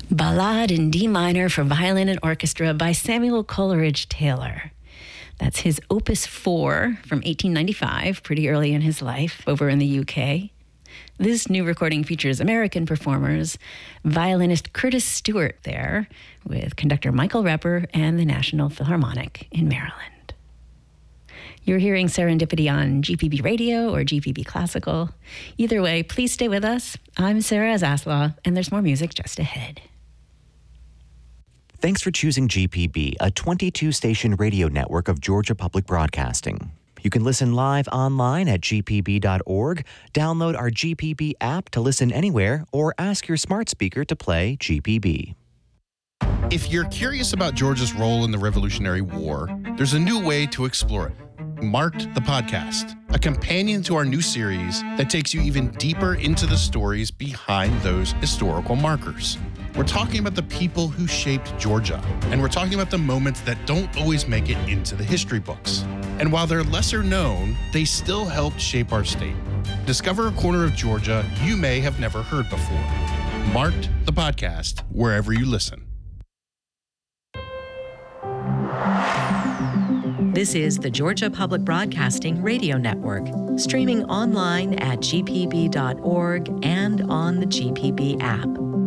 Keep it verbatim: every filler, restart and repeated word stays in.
Ballade in D minor for violin and orchestra by Samuel Coleridge Taylor. That's his Opus four from eighteen ninety-five, pretty early in his life, over in the U K. This new recording features American performers, violinist Curtis Stewart there, with conductor Michael Repper and the National Philharmonic in Maryland. You're hearing Serendipity on G P B Radio or G P B Classical. Either way, please stay with us. I'm Sarah Zaslaw, and there's more music just ahead. Thanks for choosing G P B, a twenty-two station radio network of Georgia Public Broadcasting. You can listen live online at g p b dot org, download our G P B app to listen anywhere, or ask your smart speaker to play G P B. If you're curious about Georgia's role in the Revolutionary War, there's a new way to explore it. Marked the Podcast, a companion to our new series that takes you even deeper into the stories behind those historical markers. We're talking about the people who shaped Georgia, and we're talking about the moments that don't always make it into the history books. And while they're lesser known, they still helped shape our state. Discover a corner of Georgia you may have never heard before. Marked the Podcast, wherever you listen. This is the Georgia Public Broadcasting Radio Network, streaming online at g p b dot org and on the G P B app.